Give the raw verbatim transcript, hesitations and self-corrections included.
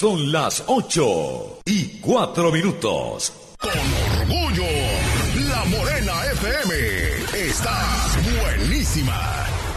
Son las ocho y cuatro minutos. Con orgullo, La Morena F M está buenísima.